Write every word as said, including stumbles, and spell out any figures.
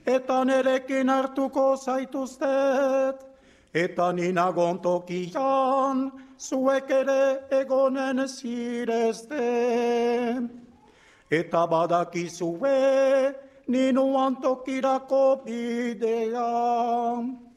eta nerekin hartuko zaituztet, eta ninagon tokian, zuek ere egonen zirezte. Eta badakizue, ninuan tokirako bidea.